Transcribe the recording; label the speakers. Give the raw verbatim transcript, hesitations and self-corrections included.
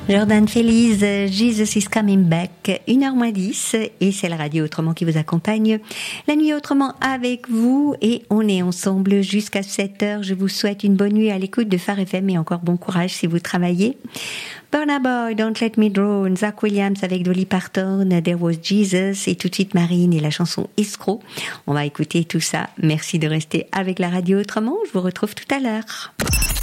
Speaker 1: Jordan Feliz, Jesus is coming back, une heure moins dix, et c'est la radio Autrement qui vous accompagne. La nuit Autrement avec vous, et on est ensemble jusqu'à sept heures. Je vous souhaite une bonne nuit à l'écoute de Phare F M et encore bon courage si vous travaillez. Burna Boy, Don't Let Me Drown, Zach Williams avec Dolly Parton, There Was Jesus, et tout de suite Marine et la chanson Escroc. On va écouter tout ça. Merci de rester avec la radio Autrement. Je vous retrouve tout à l'heure.